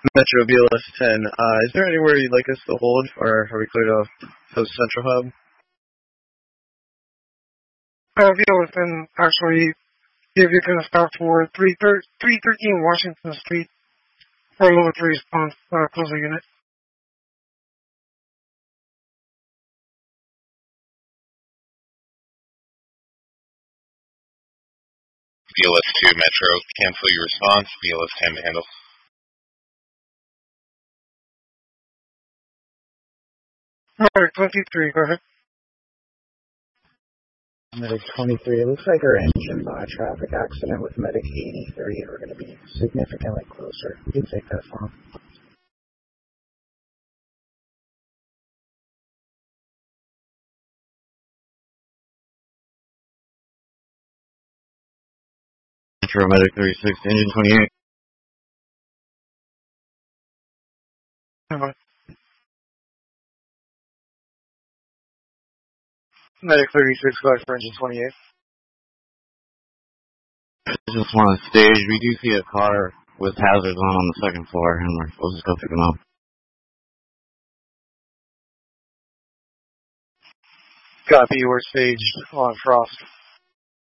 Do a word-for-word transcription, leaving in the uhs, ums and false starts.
Metro B L S ten. Uh, is there anywhere you'd like us to hold, or are we clear to host Central Hub? Uh, B L S ten, actually, if you can stop for three thirteen Washington Street for a level three response, uh, closer unit. B L S two Metro, cancel your response. B L S ten to handle. Medic twenty-three, go ahead. Medic twenty-three, it looks like our engine's on a traffic accident with Medic eighty-three. We're going to be significantly closer. You can take that phone. Metro Medic thirty-six, Engine twenty-eight. Uh-huh. Medic thirty-six, go for Engine twenty-eight. I just want to stage. We do see a car with hazards on on the second floor, and we're supposed to go pick them up. Copy, we're staged on Frost.